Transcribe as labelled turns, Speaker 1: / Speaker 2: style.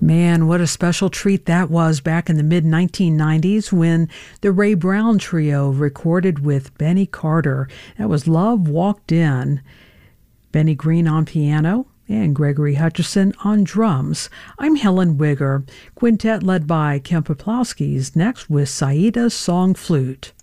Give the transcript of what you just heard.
Speaker 1: Man, what a special treat that was back in the mid-1990s when the Ray Brown Trio recorded with Benny Carter. That was Love Walked In. Benny Green on piano and Gregory Hutcherson on drums. I'm Helen Wigger. Quintet led by Kim Poplawski is next with Saida's Song Flute.